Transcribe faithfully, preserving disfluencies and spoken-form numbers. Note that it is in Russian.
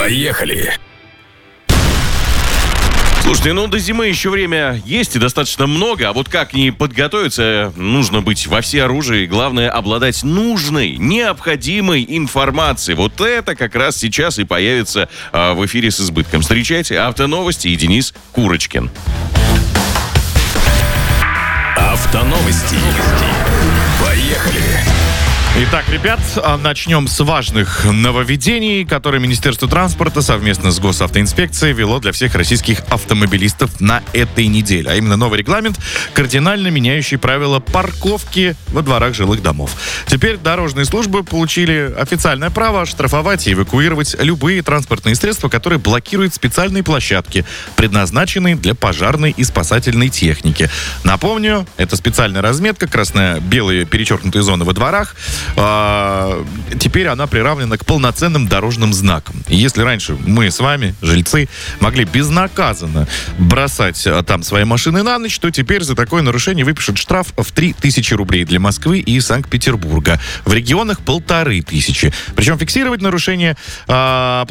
Поехали! Слушайте, ну до зимы еще время есть и достаточно много, а вот как не подготовиться, нужно быть во всеоружии, главное обладать нужной, необходимой информацией. Вот это как раз сейчас и появится а, в эфире с избытком. Встречайте, Автоновости и Денис Курочкин. Автоновости. Поехали! Итак, ребят, начнем с важных нововведений, которые Министерство транспорта совместно с Госавтоинспекцией ввело для всех российских автомобилистов на этой неделе. А именно новый регламент, кардинально меняющий правила парковки во дворах жилых домов. Теперь дорожные службы получили официальное право штрафовать и эвакуировать любые транспортные средства, которые блокируют специальные площадки, предназначенные для пожарной и спасательной техники. Напомню, это специальная разметка, красно-белые перечеркнутые зоны во дворах. А, теперь она приравнена к полноценным дорожным знакам. И если раньше мы с вами, жильцы, могли безнаказанно бросать а, там свои машины на ночь, то теперь за такое нарушение выпишут штраф в три тысячи рублей для Москвы и Санкт-Петербурга. В регионах полторы тысячи. Причем фиксировать нарушение а,